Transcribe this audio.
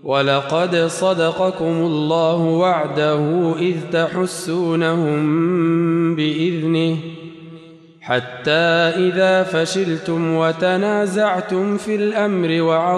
ولقد صدقكم الله وعده إذ تحسونهم بإذنه حتى إذا فشلتم وتنازعتم في الأمر